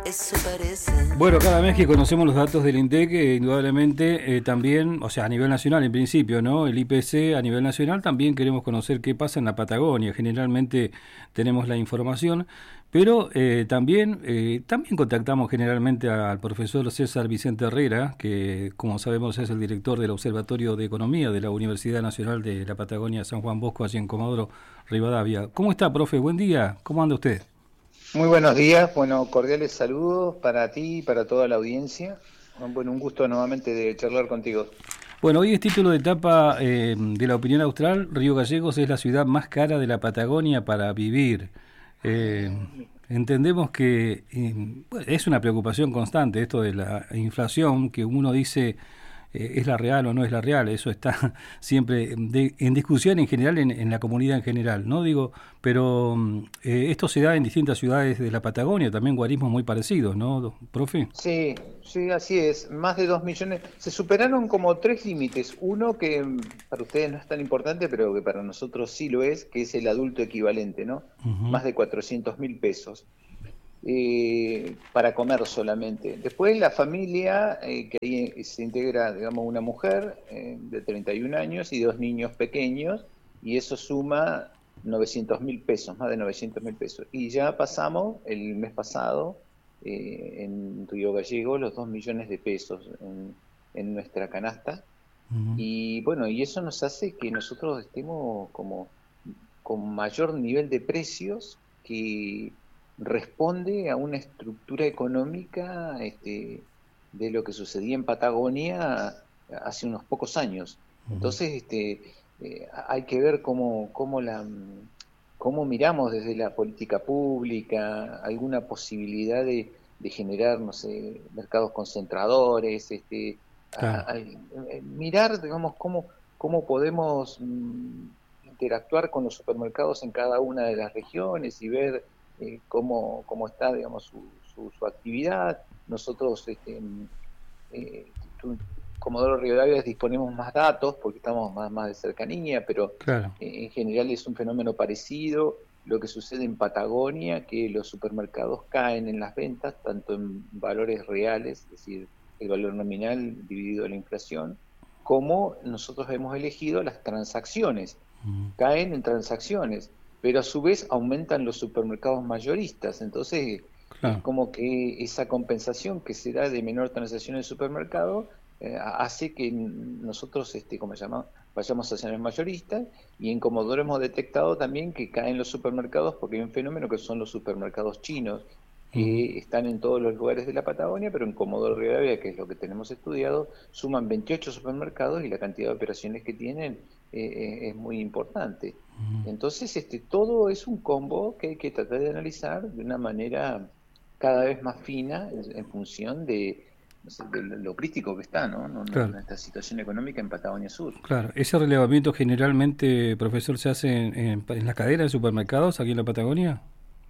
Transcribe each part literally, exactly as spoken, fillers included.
eso parece. Bueno, cada mes que conocemos los datos del INDEC, eh, indudablemente eh, también, o sea, a nivel nacional en principio, ¿no? El I P C a nivel nacional también queremos conocer qué pasa en la Patagonia. Generalmente tenemos la información, pero eh, también eh, también contactamos generalmente al profesor César Vicente Herrera, que como sabemos es el director del Observatorio de Economía de la Universidad Nacional de la Patagonia San Juan Bosco, allí en Comodoro Rivadavia. ¿Cómo está, profe? Buen día. ¿Cómo anda usted? Muy buenos días, bueno, cordiales saludos para ti y para toda la audiencia. Bueno, un gusto nuevamente de charlar contigo. Bueno, hoy es título de etapa eh, de la opinión austral. Río Gallegos es la ciudad más cara de la Patagonia para vivir. Eh, entendemos que eh, es una preocupación constante esto de la inflación, que uno dice eh, es la real o no es la real. Eso está siempre de, en discusión en general, en, en la comunidad en general, ¿no? Digo, pero eh, esto se da en distintas ciudades de la Patagonia, también guarismos muy parecidos, ¿no, profe? Sí, sí, así es. Más de dos millones. Se superaron como tres límites. Uno que para ustedes no es tan importante, pero que para nosotros sí lo es, que es el adulto equivalente, ¿no? Uh-huh. Más de cuatrocientos mil pesos. Eh, para comer solamente. Después la familia, eh, que ahí se integra, digamos, una mujer eh, de treinta y un años y dos niños pequeños, y eso suma novecientos mil pesos, más de novecientos mil pesos. Y ya pasamos el mes pasado eh, en Río Gallegos los dos millones de pesos en, en nuestra canasta. Uh-huh. Y bueno, y eso nos hace que nosotros estemos como con mayor nivel de precios que responde a una estructura económica este, de lo que sucedía en Patagonia hace unos pocos años. Entonces este, eh, hay que ver cómo, cómo, la, cómo miramos desde la política pública alguna posibilidad de, de generar, no sé, mercados concentradores, este, claro. a, a, a mirar, digamos, cómo, cómo podemos mm, interactuar con los supermercados en cada una de las regiones y ver Eh, cómo, cómo está, digamos, su, su, su actividad. Nosotros, este, eh, Comodoro Rivadavia, disponemos más datos porque estamos más, más de cercanía, pero claro. eh, en general es un fenómeno parecido. Lo que sucede en Patagonia, que los supermercados caen en las ventas, tanto en valores reales, es decir, el valor nominal dividido la inflación, como nosotros hemos elegido las transacciones. Mm. Caen en transacciones, pero a su vez aumentan los supermercados mayoristas. Entonces, claro. es como que esa compensación que se da de menor transacción en el supermercado eh, hace que nosotros, este, como se llama, vayamos hacia los mayoristas, y en Comodoro hemos detectado también que caen los supermercados porque hay un fenómeno que son los supermercados chinos, que uh-huh. están en todos los lugares de la Patagonia, pero en Comodoro Rivadavia, que es lo que tenemos estudiado, suman veintiocho supermercados y la cantidad de operaciones que tienen eh, es muy importante. Uh-huh. Entonces, este, todo es un combo que hay que tratar de analizar de una manera cada vez más fina en, en función de, no sé, de lo crítico que está, ¿no? No, claro. Nuestra situación económica en Patagonia Sur. Claro, ese relevamiento generalmente, profesor, se hace en, en, en las cadenas de supermercados aquí en la Patagonia.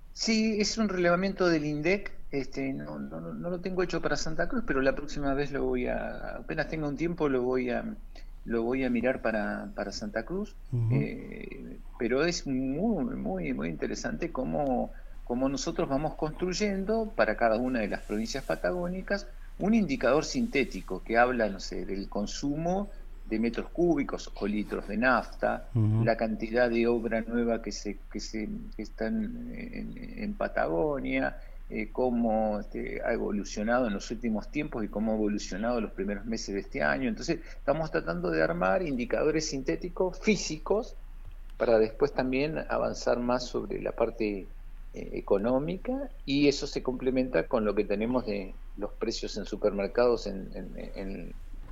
Sí, es un relevamiento del INDEC, este, no, no, no lo tengo hecho para Santa Cruz, pero la próxima vez lo voy a, apenas tenga un tiempo lo voy a, lo voy a mirar para, para Santa Cruz, uh-huh. eh, pero es muy, muy, muy interesante cómo, cómo nosotros vamos construyendo para cada una de las provincias patagónicas un indicador sintético que habla, no sé, del consumo de metros cúbicos o litros de nafta, uh-huh. la cantidad de obra nueva que se que se que está en, en, en Patagonia, eh, cómo este, ha evolucionado en los últimos tiempos y cómo ha evolucionado los primeros meses de este año. Entonces estamos tratando de armar indicadores sintéticos físicos para después también avanzar más sobre la parte eh, económica, y eso se complementa con lo que tenemos de los precios en supermercados en, en, en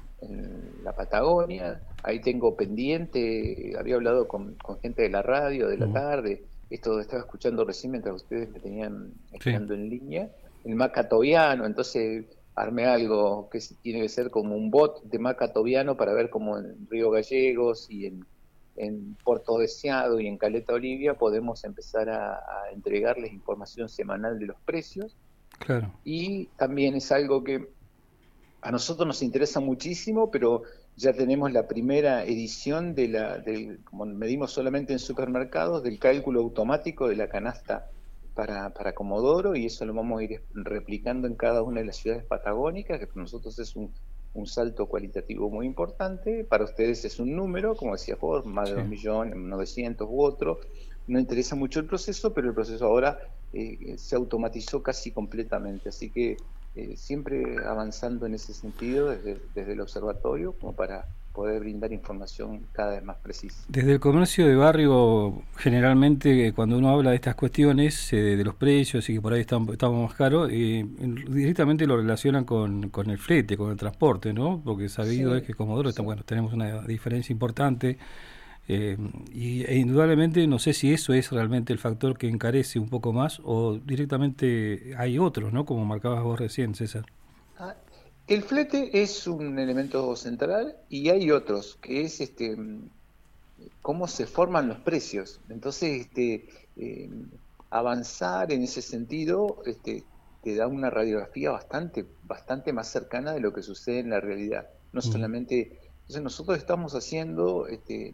en la Patagonia. Ahí tengo pendiente, había hablado con, con gente de la radio de la uh-huh. tarde, esto estaba escuchando recién mientras ustedes me tenían esperando sí. en línea, el macatoviano. Entonces armé algo que tiene que ser como un bot de macatoviano para ver cómo en Río Gallegos y en, en Puerto Deseado y en Caleta Olivia podemos empezar a, a entregarles información semanal de los precios. Claro. Y también es algo que a nosotros nos interesa muchísimo, pero ya tenemos la primera edición de la, del, como medimos solamente en supermercados, del cálculo automático de la canasta para, para Comodoro, y eso lo vamos a ir replicando en cada una de las ciudades patagónicas, que para nosotros es un, un salto cualitativo muy importante. Para ustedes es un número, como decía vos, más de Sí. dos millones, novecientos u otro. No interesa mucho el proceso, pero el proceso ahora eh, se automatizó casi completamente, así que eh, siempre avanzando en ese sentido desde, desde el observatorio, como para poder brindar información cada vez más precisa. Desde el comercio de barrio, generalmente cuando uno habla de estas cuestiones, eh, de los precios y que por ahí estamos, estamos más caros, eh, directamente lo relacionan con, con el flete, con el transporte, ¿no? Porque sabido es Sí, que Comodoro está, sí. bueno, tenemos una diferencia importante, eh, y e indudablemente no sé si eso es realmente el factor que encarece un poco más o directamente hay otros, ¿no? Como marcabas vos recién, César. Ah, el flete es un elemento central y hay otros, que es este mm, cómo se forman los precios. Entonces, este, eh, avanzar en ese sentido este, te da una radiografía bastante, bastante más cercana de lo que sucede en la realidad. No Mm. solamente, entonces nosotros estamos haciendo, este,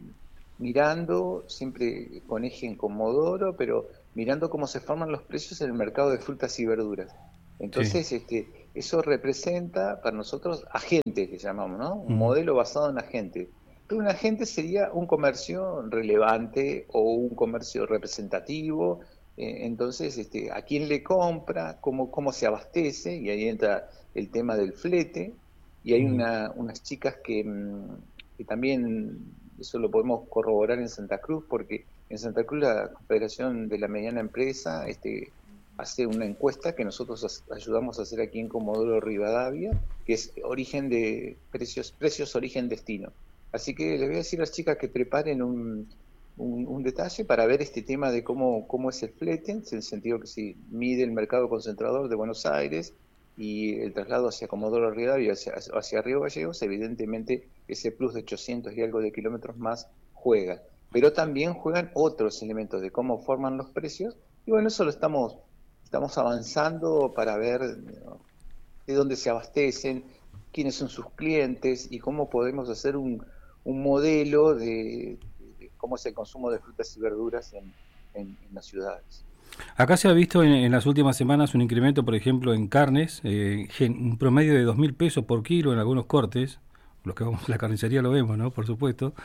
mirando, siempre con eje en Comodoro, pero mirando cómo se forman los precios en el mercado de frutas y verduras. Sí. Entonces, este, eso representa para nosotros agentes, que llamamos, ¿no? Un Mm. modelo basado en agentes. Pero un agente sería un comercio relevante o un comercio representativo. Eh, entonces, este, ¿a quién le compra? ¿Cómo, cómo se abastece? Y ahí entra el tema del flete. Y hay Mm. una, unas chicas que, mm, que también, eso lo podemos corroborar en Santa Cruz, porque en Santa Cruz la Confederación de la Mediana Empresa este, hace una encuesta que nosotros ayudamos a hacer aquí en Comodoro Rivadavia, que es origen de precios, precios origen destino. Así que les voy a decir a las chicas que preparen un, un, un detalle para ver este tema de cómo, cómo es el flete, en el sentido que si mide el mercado concentrador de Buenos Aires y el traslado hacia Comodoro Rivadavia y hacia, hacia Río Gallegos, evidentemente ese plus de ochocientos y algo de kilómetros más juega. Pero también juegan otros elementos de cómo forman los precios, y bueno, eso lo estamos, estamos avanzando para ver, ¿no?, de dónde se abastecen, quiénes son sus clientes y cómo podemos hacer un, un modelo de, de, cómo es el consumo de frutas y verduras en, en, en las ciudades. Acá se ha visto en, en las últimas semanas un incremento, por ejemplo, en carnes, eh, gen- un promedio de dos mil pesos por kilo en algunos cortes, los que vamos a la carnicería lo vemos, ¿no? Por supuesto.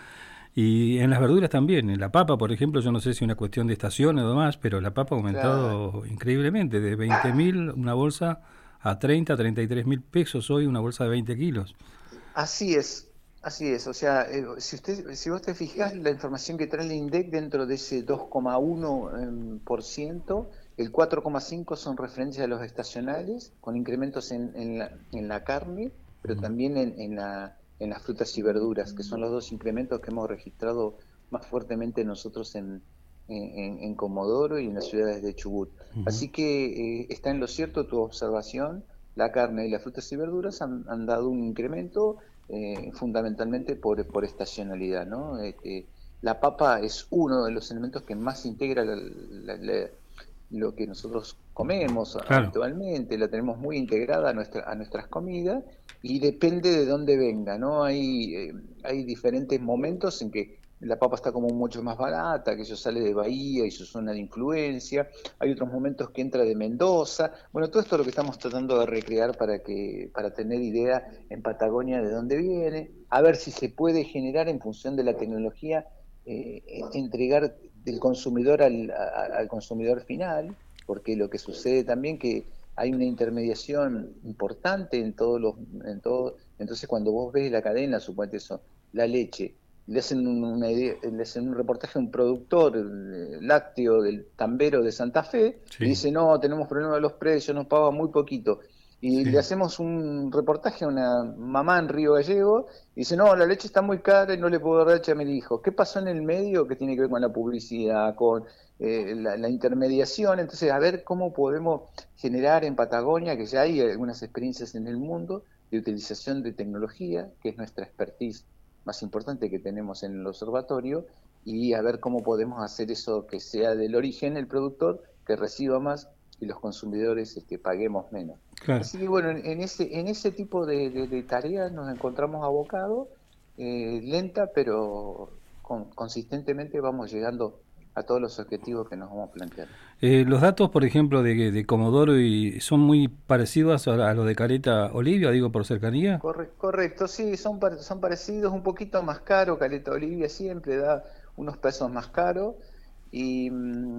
Y en las verduras también, en la papa, por ejemplo, yo no sé si es una cuestión de estación o demás, pero la papa ha Claro. aumentado increíblemente, de veinte mil una bolsa a treinta, treinta y tres mil pesos hoy una bolsa de veinte kilos. Así es, así es. O sea, eh, si usted, si vos te fijás, la información que trae el INDEC dentro de ese dos coma uno em, por ciento, el cuatro coma cinco son referencias a los estacionales, con incrementos en, en la, en la carne, pero Mm. también en, en, la, en las frutas y verduras, que son los dos incrementos que hemos registrado más fuertemente nosotros en, en, en Comodoro y en las ciudades de Chubut. Ujú. Así que eh, está en lo cierto tu observación. La carne y las frutas y verduras han, han dado un incremento eh, fundamentalmente por, por estacionalidad, ¿no? Este, la papa es uno de los elementos que más integra la, la, la, lo que nosotros comemos Claro. habitualmente, la tenemos muy integrada a, nuestra, a nuestras comidas y depende de dónde venga, ¿no? Hay, eh, hay diferentes momentos en que la papa está como mucho más barata, que eso sale de Bahía y su zona de influencia, hay otros momentos que entra de Mendoza, bueno, todo esto es lo que estamos tratando de recrear para, que, para tener idea en Patagonia de dónde viene, a ver si se puede generar en función de la tecnología, eh, entregar del consumidor al, a, al consumidor final, porque lo que sucede también que hay una intermediación importante en todos los, en todo, entonces cuando vos ves la cadena, suponete eso, la leche, le hacen, una idea, le hacen un reportaje a un productor eh, lácteo del Tambero de Santa Fe y Sí, dice, no, tenemos problemas de los precios, nos pagan muy poquito. Y le sí. hacemos un reportaje a una mamá en Río Gallego y dice, no, la leche está muy cara y no le puedo dar leche a mi hijo. ¿Qué pasó en el medio que tiene que ver con la publicidad, con eh, la, la intermediación? Entonces, a ver cómo podemos generar en Patagonia, que ya hay algunas experiencias en el mundo de utilización de tecnología, que es nuestra expertise más importante que tenemos en el observatorio, y a ver cómo podemos hacer eso que sea del origen el productor, que reciba más y los consumidores este, paguemos menos. Claro. Así que bueno, en ese, en ese tipo de, de, de tareas nos encontramos abocados, eh, lenta, pero con, consistentemente vamos llegando a todos los objetivos que nos vamos a plantear. Eh, los datos, por ejemplo, de, de Comodoro y son muy parecidos a, a los de Caleta Olivia, digo, por cercanía. Corre, correcto, sí, son, son parecidos, un poquito más caro. Caleta Olivia siempre da unos pesos más caros y,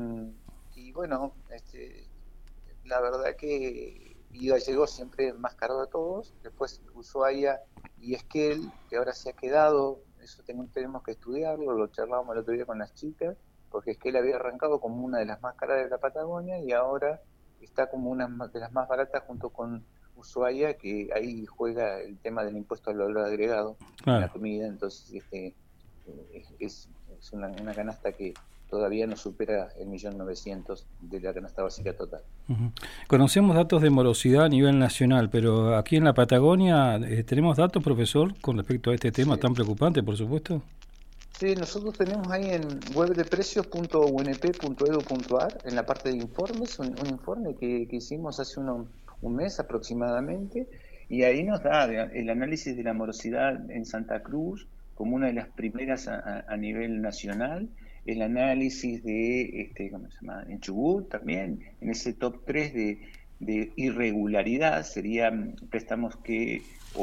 y bueno, este, la verdad que y llegó siempre más caro de todos. Después Ushuaia y Esquel, que ahora se ha quedado, eso tengo, tenemos que estudiarlo, lo charlábamos el otro día con las chicas, porque Esquel había arrancado como una de las más caras de la Patagonia y ahora está como una de las más baratas junto con Ushuaia, que ahí juega el tema del impuesto al valor agregado claro. en la comida. Entonces este, es, es una, una canasta que todavía no supera el millón novecientos de la canasta básica total. Uh-huh. Conocemos datos de morosidad a nivel nacional, pero aquí en la Patagonia, eh, ¿tenemos datos, profesor, con respecto a este tema sí. tan preocupante, por supuesto? Sí, nosotros tenemos ahí en web de precios punto u n p punto e d u punto a r, en la parte de informes, un, un informe que, que hicimos hace uno, un mes aproximadamente, y ahí nos da el análisis de la morosidad en Santa Cruz como una de las primeras a, a nivel nacional, el análisis de, este, ¿cómo se llama?, en Chubut también, en ese top tres de, de irregularidad, serían préstamos que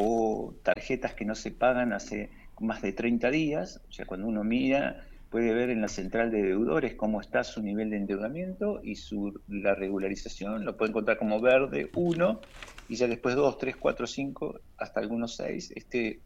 o tarjetas que no se pagan hace más de treinta días, o sea, cuando uno mira, puede ver en la central de deudores cómo está su nivel de endeudamiento y su la regularización, lo puede encontrar como verde uno, y ya después dos, tres, cuatro, cinco, hasta algunos seis, este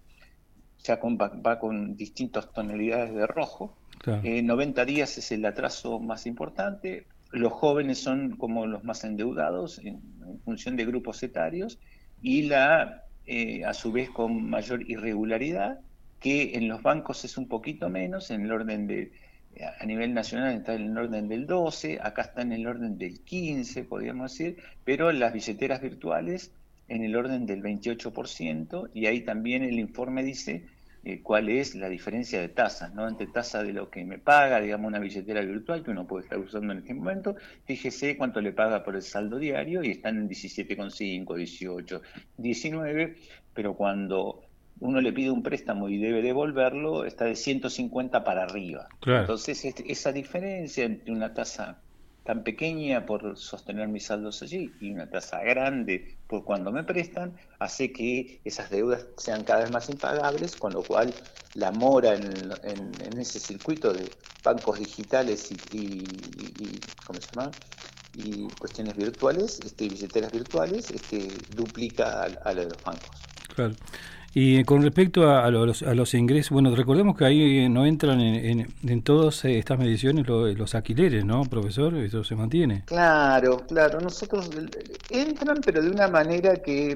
ya con, va, va con distintas tonalidades de rojo. Claro. Eh, noventa días es el atraso más importante, los jóvenes son como los más endeudados en, en función de grupos etarios, y la eh, a su vez con mayor irregularidad, que en los bancos es un poquito menos, en el orden de, a nivel nacional está en el orden del doce, acá está en el orden del quince, podríamos decir, pero las billeteras virtuales en el orden del veintiocho por ciento, y ahí también el informe dice eh, cuál es la diferencia de tasas, ¿no? Entre tasa de lo que me paga, digamos, una billetera virtual que uno puede estar usando en este momento, fíjese cuánto le paga por el saldo diario, y están en diecisiete coma cinco, dieciocho, diecinueve, pero cuando uno le pide un préstamo y debe devolverlo, está de ciento cincuenta para arriba. Claro. Entonces, este, esa diferencia entre una tasa tan pequeña por sostener mis saldos allí y una tasa grande por cuando me prestan, hace que esas deudas sean cada vez más impagables, con lo cual la mora en, en, en ese circuito de bancos digitales y, y, y ¿cómo se llama? y cuestiones virtuales, este, billeteras virtuales, este, duplica a, a la de los bancos. Claro. Y con respecto a, a, los, a los ingresos, bueno, recordemos que ahí no entran en, en, en todas estas mediciones los, los alquileres, ¿no, profesor? ¿Eso se mantiene? Claro, claro. Nosotros entran, pero de una manera que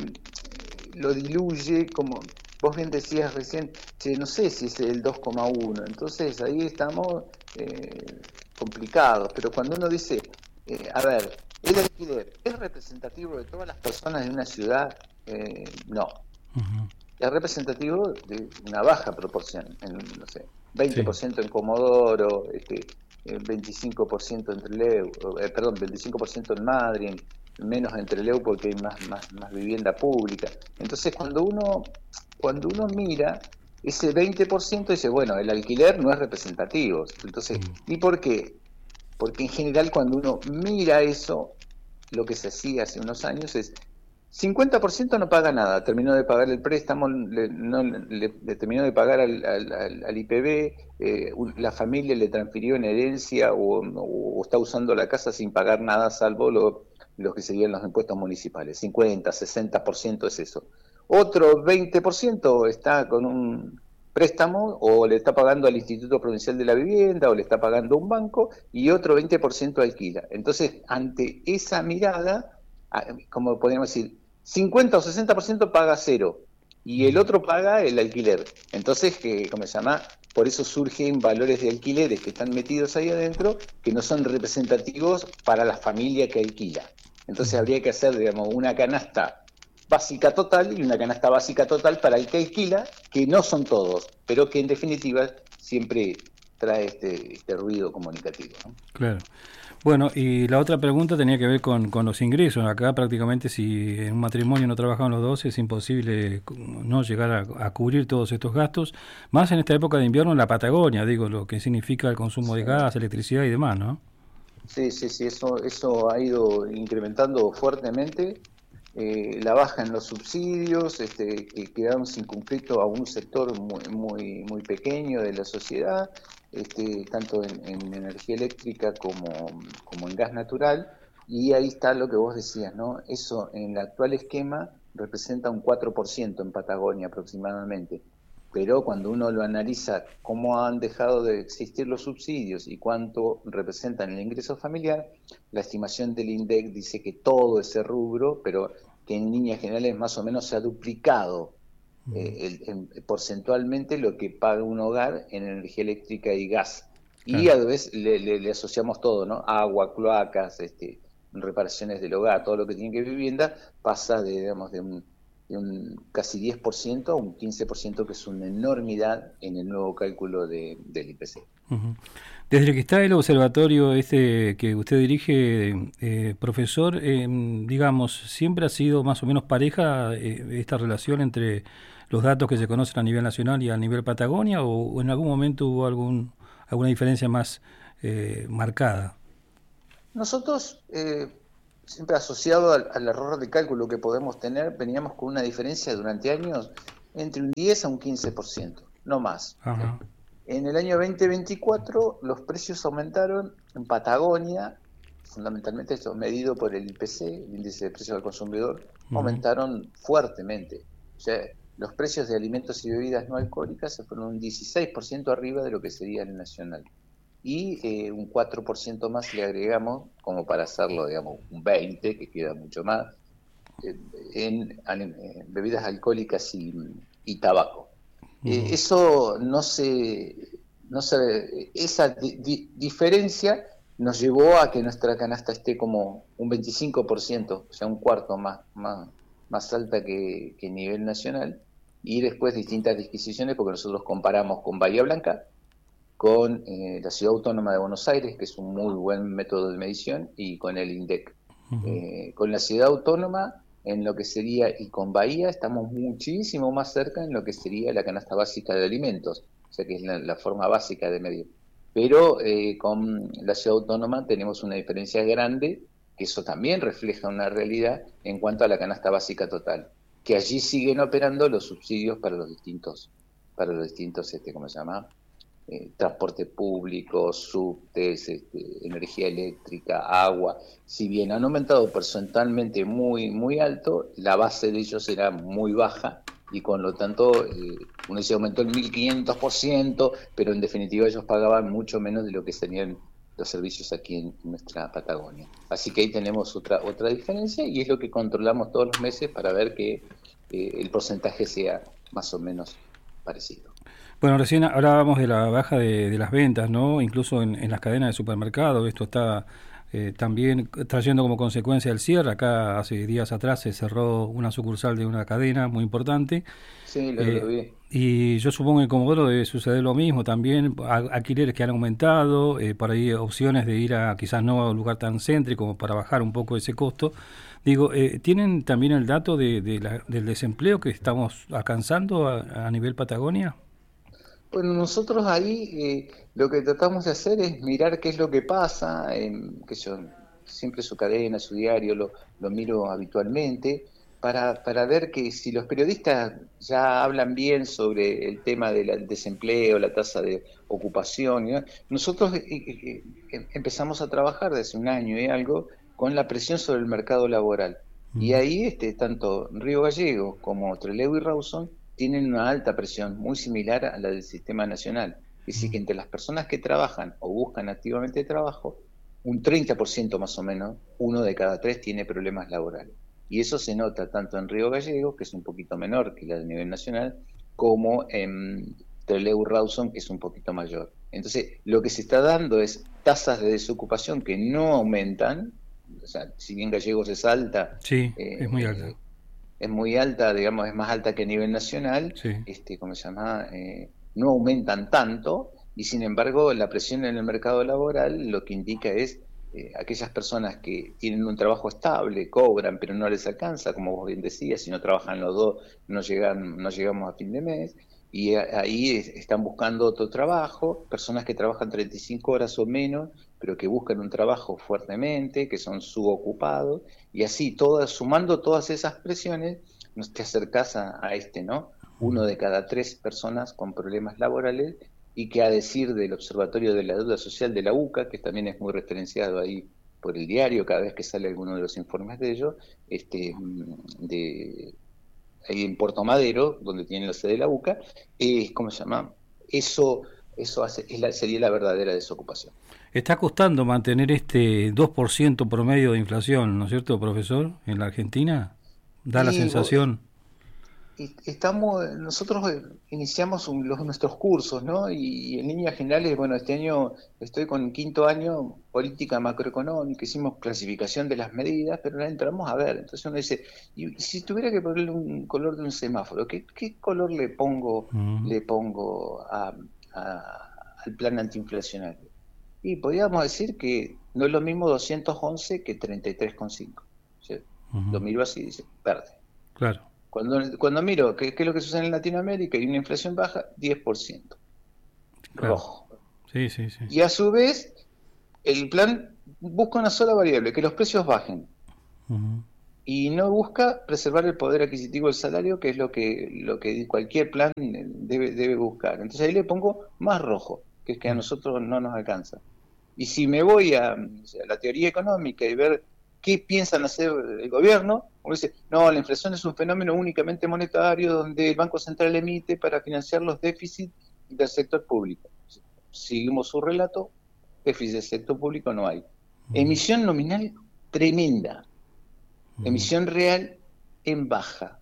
lo diluye, como vos bien decías recién, che, no sé si es el dos coma uno. Entonces ahí estamos eh, complicados. Pero cuando uno dice, eh, a ver, ¿el alquiler es representativo de todas las personas de una ciudad? Eh, no. Uh-huh. Es representativo de una baja proporción, en, no sé, veinte por ciento sí. en Comodoro, este, veinticinco por ciento en Trelew, eh, perdón, veinticinco por ciento en Madrid, menos en Trelew porque hay más, más, más vivienda pública. Entonces, cuando uno, cuando uno mira ese veinte por ciento, dice, bueno, el alquiler no es representativo. Entonces, ¿y por qué? Porque en general cuando uno mira eso, lo que se hacía hace unos años es cincuenta por ciento no paga nada, terminó de pagar el préstamo, le, no, le, le terminó de pagar al, al, al I P B, eh, la familia le transfirió en herencia o, o está usando la casa sin pagar nada salvo lo, lo que serían los impuestos municipales, cincuenta, sesenta por ciento es eso. Otro veinte por ciento está con un préstamo o le está pagando al Instituto Provincial de la Vivienda o le está pagando un banco, y otro veinte por ciento alquila. Entonces, ante esa mirada, como podríamos decir, cincuenta o sesenta por ciento paga cero y el otro paga el alquiler. Entonces, que ¿cómo se llama? Por eso surgen valores de alquileres que están metidos ahí adentro que no son representativos para la familia que alquila. Entonces habría que hacer, digamos, una canasta básica total y una canasta básica total para el que alquila, que no son todos, pero que en definitiva siempre trae este, este ruido comunicativo, ¿no? Claro. Bueno, y la otra pregunta tenía que ver con, con los ingresos. Acá prácticamente si en un matrimonio no trabajan los dos es imposible no llegar a, a cubrir todos estos gastos, más en esta época de invierno en la Patagonia, digo, lo que significa el consumo de Sí. gas, electricidad y demás, ¿no? Sí, sí, sí, eso, eso ha ido incrementando fuertemente. Eh, la baja en los subsidios, este, que quedaron sin conflicto a un sector muy, muy, muy pequeño de la sociedad, este, tanto en, en energía eléctrica como, como en gas natural, y ahí está lo que vos decías, ¿no? Eso en el actual esquema representa un cuatro por ciento en Patagonia aproximadamente, pero cuando uno lo analiza cómo han dejado de existir los subsidios y cuánto representan el ingreso familiar, la estimación del INDEC dice que todo ese rubro, pero que en líneas generales más o menos se ha duplicado eh, el, en, porcentualmente lo que paga un hogar en energía eléctrica y gas. Y Claro. a veces le, le, le asociamos todo, ¿no? Agua, cloacas, este, reparaciones del hogar, todo lo que tiene que ver vivienda, pasa de, digamos, de un de un casi diez por ciento a un quince por ciento, que es una enormidad en el nuevo cálculo de, del I P C. Uh-huh. Desde que está el observatorio este que usted dirige, eh, profesor, eh, digamos, ¿siempre ha sido más o menos pareja eh, esta relación entre los datos que se conocen a nivel nacional y a nivel Patagonia, o, o en algún momento hubo algún alguna diferencia más eh, marcada? Nosotros, eh, siempre asociado al, al error de cálculo que podemos tener, veníamos con una diferencia durante años entre un diez a un quince por ciento, no más. Ajá. En el año veinte veinticuatro los precios aumentaron en Patagonia, fundamentalmente esto medido por el I P C, el índice de precios al consumidor, Uh-huh. aumentaron fuertemente. O sea, los precios de alimentos y bebidas no alcohólicas se fueron un dieciséis por ciento arriba de lo que sería el nacional. Y eh, un cuatro por ciento más le agregamos, como para hacerlo, digamos, un veinte por ciento, que queda mucho más, eh, en, en bebidas alcohólicas y, y tabaco. Uh-huh. Eh, eso no se, no se esa di, di, diferencia nos llevó a que nuestra canasta esté como un veinticinco por ciento, o sea, un cuarto más, más, más alta que, que nivel nacional, y después distintas disquisiciones, porque nosotros comparamos con Bahía Blanca, con eh, la Ciudad Autónoma de Buenos Aires, que es un muy buen método de medición, y con el INDEC. Uh-huh. Eh, con la Ciudad Autónoma, en lo que sería, y con Bahía, estamos muchísimo más cerca en lo que sería la canasta básica de alimentos, o sea que es la, la forma básica de medir. Pero eh, con la Ciudad Autónoma tenemos una diferencia grande, que eso también refleja una realidad en cuanto a la canasta básica total, que allí siguen operando los subsidios para los distintos, para los distintos, este, ¿cómo se llama? Eh, transporte público, subtes, este, energía eléctrica, agua. Si bien han aumentado porcentualmente muy, muy alto, la base de ellos era muy baja, y con lo tanto eh, uno dice aumentó el mil quinientos por ciento, pero en definitiva ellos pagaban mucho menos de lo que serían los servicios aquí en nuestra Patagonia. Así que ahí tenemos otra, otra diferencia, y es lo que controlamos todos los meses para ver que eh, el porcentaje sea más o menos parecido. Bueno, recién hablábamos de la baja de, de las ventas, ¿no? Incluso en, en las cadenas de supermercados. Esto está eh, también trayendo como consecuencia el cierre. Acá hace días atrás se cerró una sucursal de una cadena muy importante. Sí, lo, eh, lo vi. Y yo supongo que en Comodoro debe suceder lo mismo también. Alquileres que han aumentado, eh, por ahí opciones de ir a quizás no a un lugar tan céntrico como para bajar un poco ese costo. Digo, eh, ¿tienen también el dato de, de la, del desempleo que estamos alcanzando a, a nivel Patagonia? Bueno, nosotros ahí eh, lo que tratamos de hacer es mirar qué es lo que pasa, eh, que yo siempre su cadena, su diario, lo, lo miro habitualmente, para, para ver que si los periodistas ya hablan bien sobre el tema del desempleo, la tasa de ocupación, ¿no? Nosotros eh, eh, empezamos a trabajar desde un año y algo con la presión sobre el mercado laboral. Y ahí este, tanto Río Gallegos como Trelew y Rawson tienen una alta presión, muy similar a la del sistema nacional. Es decir, que entre las personas que trabajan o buscan activamente trabajo, un treinta por ciento más o menos, uno de cada tres tiene problemas laborales. Y eso se nota tanto en Río Gallegos, que es un poquito menor que la de nivel nacional, como en Trelew y Rawson, que es un poquito mayor. Entonces, lo que se está dando es tasas de desocupación que no aumentan. O sea, si bien Gallegos es alta, sí, eh, es muy alta. Eh, es muy alta, digamos, es más alta que a nivel nacional, sí. este, ¿cómo se llama? Eh, no aumentan tanto, y sin embargo la presión en el mercado laboral lo que indica es eh, aquellas personas que tienen un trabajo estable, cobran, pero no les alcanza, como vos bien decías, si no trabajan los dos no llegan, no llegamos a fin de mes, y ahí están buscando otro trabajo, personas que trabajan treinta y cinco horas o menos, pero que buscan un trabajo fuertemente, que son subocupados, y así, todas, sumando todas esas presiones, nos te acercás a, a este, ¿no? Uno de cada tres personas con problemas laborales, y que a decir del Observatorio de la Deuda Social de la U C A, que también es muy referenciado ahí por el diario, cada vez que sale alguno de los informes de ellos, este, de... ahí en Puerto Madero, donde tienen la sede de la U C A, eh, ¿cómo se llama? Eso, eso hace, es la, sería la verdadera desocupación. Está costando mantener este dos por ciento promedio de inflación, ¿no es cierto, profesor? En la Argentina, da y la sensación. Y estamos, nosotros iniciamos un, los, nuestros cursos, ¿no? Y, y en líneas generales, bueno, este año estoy con quinto año, política macroeconómica, hicimos clasificación de las medidas, pero no entramos a ver. Entonces uno dice, y si tuviera que ponerle un color de un semáforo, ¿qué, qué color le pongo, uh-huh. le pongo a, a, al plan antiinflacionario? Y podríamos decir que no es lo mismo doscientos once que treinta y tres coma cinco. ¿Sí? Uh-huh. Lo miro así y dice, verde. Claro. Cuando, cuando miro qué, qué es lo que sucede en Latinoamérica y una inflación baja, diez por ciento. Claro. Rojo. Sí, sí, sí. Y a su vez, el plan busca una sola variable, que los precios bajen. Uh-huh. Y no busca preservar el poder adquisitivo del salario, que es lo que, lo que cualquier plan debe, debe buscar. Entonces ahí le pongo más rojo, que es que a nosotros no nos alcanza. Y si me voy a, a la teoría económica y ver qué piensan hacer el gobierno, uno dice, no, la inflación es un fenómeno únicamente monetario donde el Banco Central emite para financiar los déficits del sector público. Seguimos su relato, déficit del sector público no hay. Emisión nominal tremenda, emisión real en baja.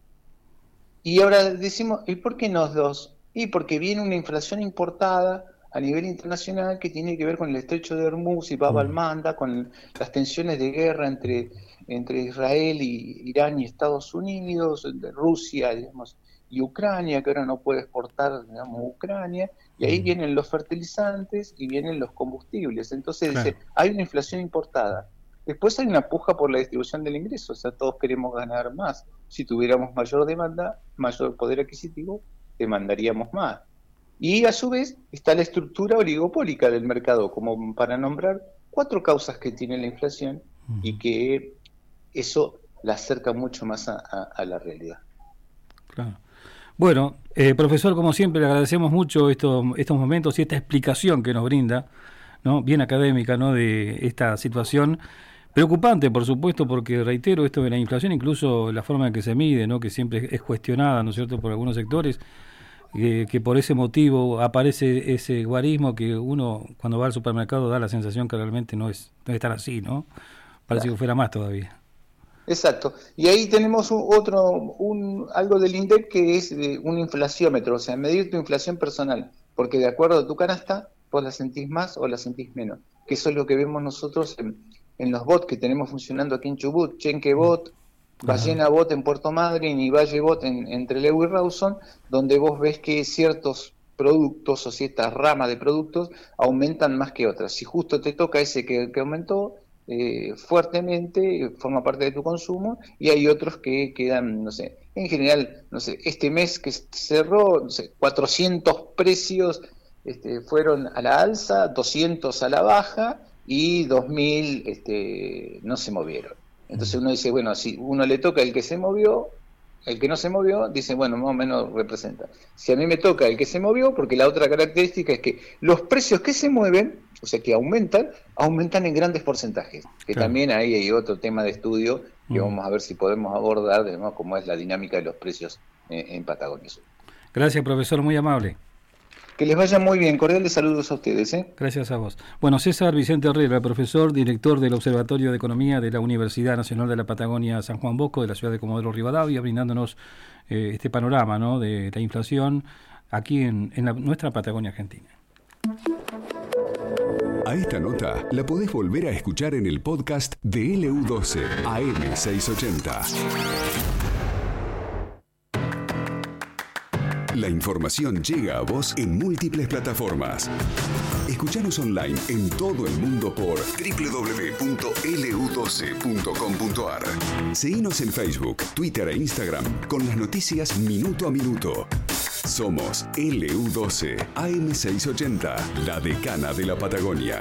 Y ahora decimos, ¿y por qué no dos? Y porque viene una inflación importada a nivel internacional que tiene que ver con el estrecho de Hormuz y Bab al-Manda, con las tensiones de guerra entre, entre Israel y Irán y Estados Unidos, de Rusia, digamos, y Ucrania, que ahora no puede exportar, digamos, Ucrania, y ahí vienen los fertilizantes y vienen los combustibles. Entonces claro. dice, hay una inflación importada. Después hay una puja por la distribución del ingreso, o sea, todos queremos ganar más. Si tuviéramos mayor demanda, mayor poder adquisitivo, demandaríamos más. Y a su vez está la estructura oligopólica del mercado, como para nombrar cuatro causas que tiene la inflación uh-huh. y que eso la acerca mucho más a, a, a la realidad. Claro. Bueno, eh, profesor, como siempre, le agradecemos mucho estos, estos momentos y esta explicación que nos brinda, ¿no? Bien académica, ¿no? De esta situación. Preocupante, por supuesto, porque reitero esto de la inflación, incluso la forma en que se mide, ¿no? Que siempre es cuestionada, ¿no es cierto?, por algunos sectores. Que, que por ese motivo aparece ese guarismo que uno cuando va al supermercado da la sensación que realmente no es, no es tan así, ¿no? Parece claro. que fuera más todavía. Exacto. Y ahí tenemos un, otro, un, algo del INDEC que es de un inflaciómetro, o sea, medir tu inflación personal, porque de acuerdo a tu canasta, vos la sentís más o la sentís menos, que eso es lo que vemos nosotros en, en los bots que tenemos funcionando aquí en Chubut, Chenquebot, Ballena Bot en Puerto Madryn y Valle Bot en, entre Lewy y Rawson, donde vos ves que ciertos productos o ciertas ramas de productos aumentan más que otras. Si justo te toca ese que, que aumentó eh, fuertemente, forma parte de tu consumo, y hay otros que quedan, no sé, en general, no sé, este mes que cerró, no sé, cuatrocientos precios este, fueron a la alza, doscientos a la baja y dos mil este, no se movieron. Entonces uno dice, bueno, si uno le toca el que se movió, el que no se movió, dice, bueno, más o menos representa. Si a mí me toca el que se movió, porque la otra característica es que los precios que se mueven, o sea, que aumentan, aumentan en grandes porcentajes. Que claro. también ahí hay otro tema de estudio que mm. vamos a ver si podemos abordar, ¿no?, cómo es la dinámica de los precios en, en Patagonia Sur. Gracias, profesor, muy amable. Que les vaya muy bien. Cordiales saludos a ustedes. ¿eh? Gracias a vos. Bueno, César Vicente Herrera, profesor, director del Observatorio de Economía de la Universidad Nacional de la Patagonia San Juan Bosco, de la ciudad de Comodoro Rivadavia, brindándonos eh, este panorama, ¿no?, de la inflación aquí en, en la, nuestra Patagonia Argentina. A esta nota la podés volver a escuchar en el podcast de L U doce A M seiscientos ochenta. La información llega a vos en múltiples plataformas. Escuchanos online en todo el mundo por doble u doble u doble u punto ele u doce punto com punto a r. Seguinos en Facebook, Twitter e Instagram con las noticias minuto a minuto. Somos ele u doce A M seiscientos ochenta, la decana de la Patagonia.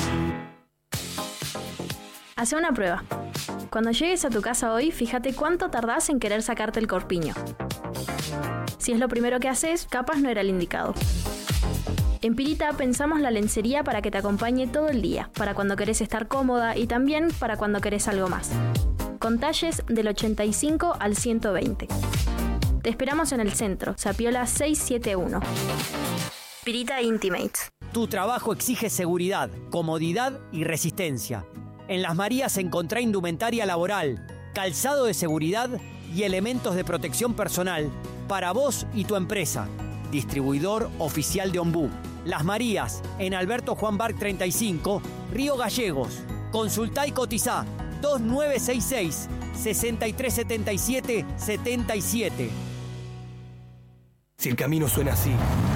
Hace una prueba. Cuando llegues a tu casa hoy, fíjate cuánto tardás en querer sacarte el corpiño. Si es lo primero que haces, capaz no era el indicado. En Pirita pensamos la lencería para que te acompañe todo el día, para cuando querés estar cómoda y también para cuando querés algo más. Con talles del ochenta y cinco al ciento veinte. Te esperamos en el centro, Sapiola seiscientos setenta y uno. Pirita Intimates. Tu trabajo exige seguridad, comodidad y resistencia. En Las Marías encontrá indumentaria laboral, calzado de seguridad y elementos de protección personal para vos y tu empresa. Distribuidor oficial de Ombú. Las Marías, en Alberto Juan Barc treinta y cinco, Río Gallegos. Consultá y cotizá dos nueve seis seis, seis tres siete siete, siete siete. Si el camino suena así,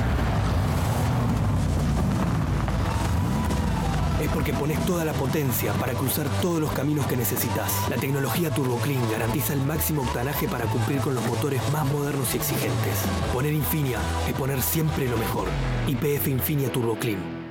es porque pones toda la potencia para cruzar todos los caminos que necesitas. La tecnología Turbo Clean garantiza el máximo octanaje para cumplir con los motores más modernos y exigentes. Poner Infinia es poner siempre lo mejor. Y P F Infinia Turbo Clean.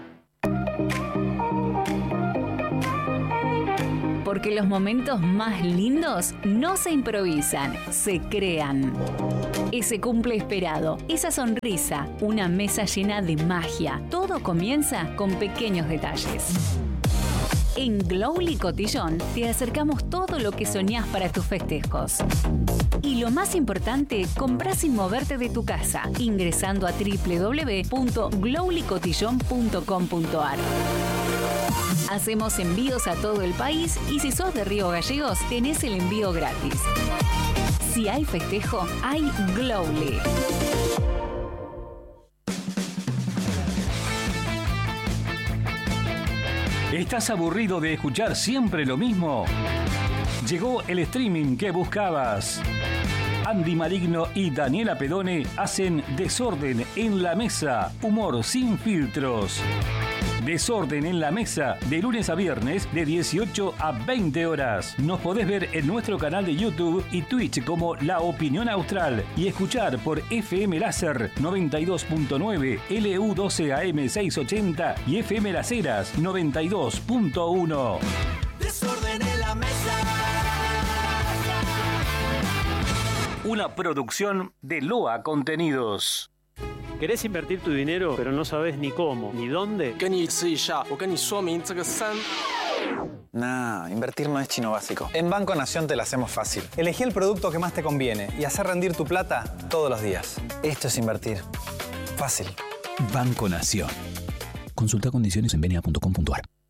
Porque los momentos más lindos no se improvisan, se crean. Ese cumple esperado, esa sonrisa, una mesa llena de magia. Todo comienza con pequeños detalles. En Glowly Cotillón te acercamos todo lo que soñás para tus festejos. Y lo más importante, comprás sin moverte de tu casa, ingresando a doble u doble u doble u punto glowly cotillón punto com punto a r. Hacemos envíos a todo el país y si sos de Río Gallegos, tenés el envío gratis. Si hay festejo, hay Glowly. ¿Estás aburrido de escuchar siempre lo mismo? Llegó el streaming que buscabas. Andy Maligno y Daniela Pedone hacen Desorden en la Mesa, humor sin filtros. Desorden en la Mesa, de lunes a viernes, de dieciocho a veinte horas. Nos podés ver en nuestro canal de YouTube y Twitch como La Opinión Austral y escuchar por F M Láser noventa y dos punto nueve, L U doce A M seiscientos ochenta y F M Las Heras noventa y dos punto uno. Desorden en la Mesa. Una producción de Loa Contenidos. ¿Querés invertir tu dinero, pero no sabes ni cómo, ni dónde? Nah, invertir no es chino básico. En Banco Nación te la hacemos fácil. Elegí el producto que más te conviene y hacer rendir tu plata todos los días. Esto es invertir. Fácil. Banco Nación. Consulta condiciones en benia punto com punto a r.